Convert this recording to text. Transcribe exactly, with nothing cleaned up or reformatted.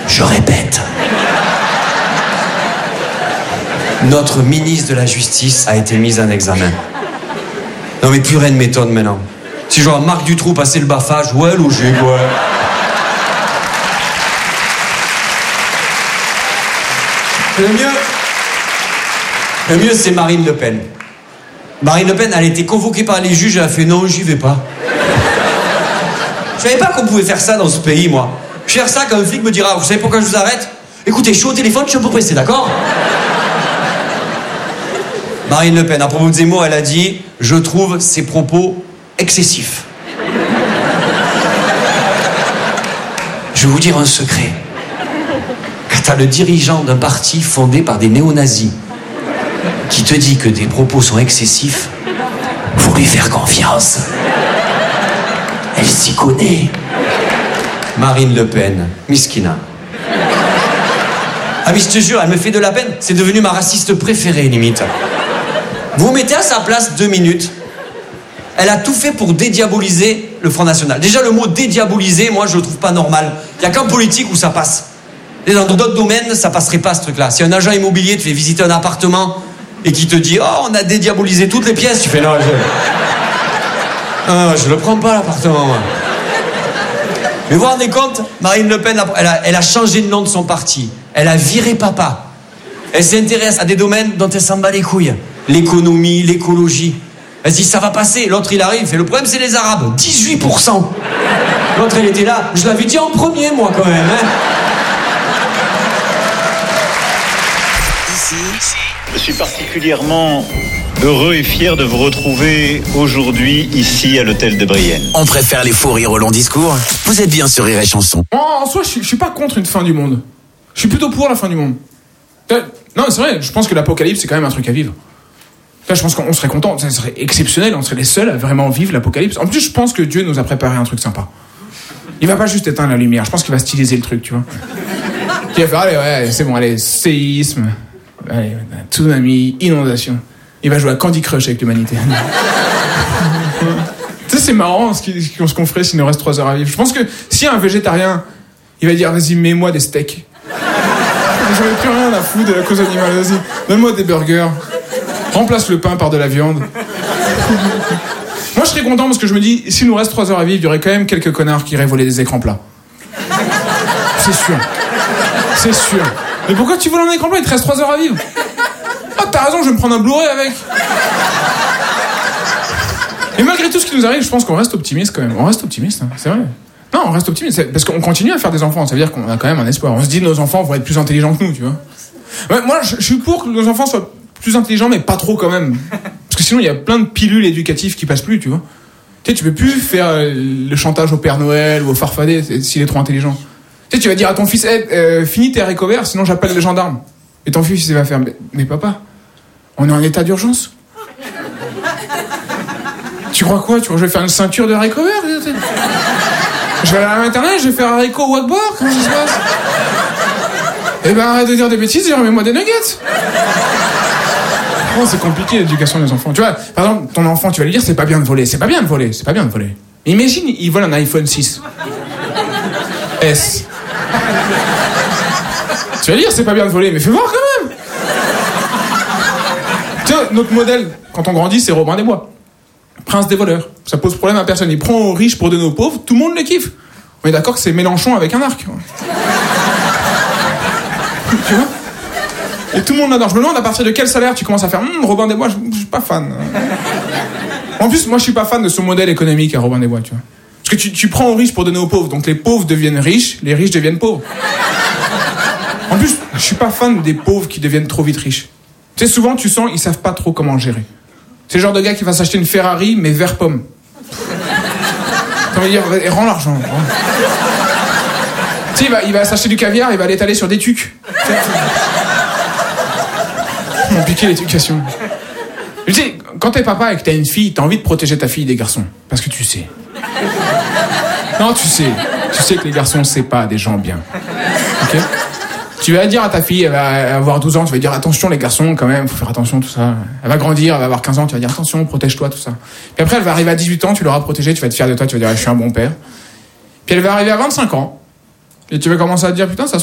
Je répète. Notre ministre de la Justice a été mise en examen. Non mais plus rien de méthode maintenant. Si je vois Marc Dutroux passer le bafage, ouais, logique, ouais. Le mieux, le mieux c'est Marine Le Pen. Marine Le Pen, elle a été convoquée par les juges, elle a fait non, j'y vais pas. Je savais pas qu'on pouvait faire ça dans ce pays, moi. Je vais faire ça quand un flic me dira, vous savez pourquoi je vous arrête? Écoutez, je suis au téléphone, je suis un peu pressé, d'accord? Marine Le Pen, à propos de Zemmour, elle a dit « Je trouve ses propos excessifs. » Je vais vous dire un secret. Quand t'as le dirigeant d'un parti fondé par des néo-nazis qui te dit que tes propos sont excessifs, faut lui faire confiance. Elle s'y connaît. Marine Le Pen, miskina. Ah mais je te jure, elle me fait de la peine. C'est devenu ma raciste préférée, limite. Vous vous mettez à sa place deux minutes. Elle a tout fait pour dédiaboliser le Front National. Déjà, le mot dédiaboliser, moi, je le trouve pas normal. Il n'y a qu'en politique où ça passe. Et dans d'autres domaines, ça passerait pas, ce truc-là. Si un agent immobilier te fait visiter un appartement et qui te dit « Oh, on a dédiabolisé toutes les pièces », tu fais « Non, je... Ah, je le prends pas, l'appartement, moi. » Mais vous vous rendez compte, Marine Le Pen, elle a, elle a changé de nom de son parti. Elle a viré papa. Elle s'intéresse à des domaines dont elle s'en bat les couilles. L'économie, l'écologie. Elle se dit, ça va passer. L'autre, il arrive. Et le problème, c'est les Arabes. dix-huit pour cent. L'autre, elle était là. Je l'avais dit en premier, moi, quand même. Hein. Ici, je suis particulièrement heureux et fier de vous retrouver aujourd'hui, ici, à l'hôtel de Brienne. On préfère les faux rires au long discours. Vous êtes bien sur Rire et Chanson. En, en soi, je, je suis pas contre une fin du monde. Je suis plutôt pour la fin du monde. Non, c'est vrai, je pense que l'apocalypse, c'est quand même un truc à vivre. Là, je pense qu'on serait content, ça serait exceptionnel, on serait les seuls à vraiment vivre l'apocalypse. En plus, je pense que Dieu nous a préparé un truc sympa. Il va pas juste éteindre la lumière, je pense qu'il va styliser le truc, tu vois. Il va faire, allez, ouais, c'est bon, allez, séisme, allez, tsunami, inondation. Il va jouer à Candy Crush avec l'humanité. Tu sais, c'est marrant ce qu'on ferait s'il nous reste trois heures à vivre. Je pense que si un végétarien, il va dire, vas-y, mets-moi des steaks. J'en ai plus rien à foutre de la cause animale, vas-y. Donne-moi des burgers. Remplace le pain par de la viande. Moi, je serais content parce que je me dis, s'il nous reste trois heures à vivre, il y aurait quand même quelques connards qui iraient voler des écrans plats. C'est sûr. C'est sûr. Mais pourquoi tu voles un écran plat? Il te reste trois heures à vivre. Ah, t'as raison, je vais me prendre un Blu-ray avec. Et malgré tout ce qui nous arrive, je pense qu'on reste optimiste quand même. On reste optimiste, hein, c'est vrai. Non, on reste optimiste, parce qu'on continue à faire des enfants, ça veut dire qu'on a quand même un espoir. On se dit, nos enfants vont être plus intelligents que nous, tu vois. Ouais, moi, je, je suis pour que nos enfants soient plus intelligents, mais pas trop quand même. Parce que sinon, il y a plein de pilules éducatives qui passent plus, tu vois. Tu sais, tu peux plus faire le chantage au Père Noël ou au farfadet s'il est trop intelligent. Tu sais, tu vas dire à ton fils, hey, euh, finis tes haricots verts, sinon j'appelle les gendarmes. Et ton fils, il va faire, mais, mais papa, on est en état d'urgence. Tu crois quoi? Tu crois que je vais faire une ceinture de haricots verts? Je vais aller à l'internet, je vais faire haricot wakbar, comment ça se passe? Eh ben arrête de dire des bêtises et remets-moi des nuggets. Oh, c'est compliqué l'éducation des enfants. Tu vois, par exemple, ton enfant, tu vas lui dire c'est pas bien de voler, c'est pas bien de voler, c'est pas bien de voler. Mais imagine, il vole un iPhone six. S. Tu vas lui dire c'est pas bien de voler, mais fais voir quand même. Tu vois, notre modèle, quand on grandit, c'est Robin des Bois. Prince des voleurs. Ça pose problème à personne. Il prend aux riches pour donner aux pauvres, tout le monde le kiffe. On est d'accord que c'est Mélenchon avec un arc. Tu vois? Et tout le monde l'adore. Je me demande à partir de quel salaire tu commences à faire hm, Robin des Bois, je, je suis pas fan. En plus, moi je suis pas fan de son modèle économique à Robin des Bois, tu vois. Parce que tu, tu prends aux riches pour donner aux pauvres, donc les pauvres deviennent riches, les riches deviennent pauvres. En plus, je suis pas fan des pauvres qui deviennent trop vite riches. Tu sais, souvent tu sens ils savent pas trop comment gérer. C'est le genre de gars qui va s'acheter une Ferrari, mais vert pomme. Ça veut dire, rends l'argent. Rends. Tu sais, il va, il va s'acheter du caviar, il va l'étaler sur des tucs. Compliqué l'éducation. Tu sais, quand t'es papa et que t'as une fille, t'as envie de protéger ta fille des garçons. Parce que tu sais. Non, tu sais. Tu sais que les garçons, c'est pas des gens bien. Ok ? Tu vas dire à ta fille, elle va avoir douze ans, tu vas dire attention les garçons quand même, faut faire attention tout ça. Elle va grandir, elle va avoir quinze ans, tu vas dire attention, protège-toi tout ça. Puis après elle va arriver à dix-huit ans, tu l'auras protégée, tu vas être fier de toi, tu vas dire je suis un bon père. Puis elle va arriver à vingt-cinq ans et tu vas commencer à te dire putain ça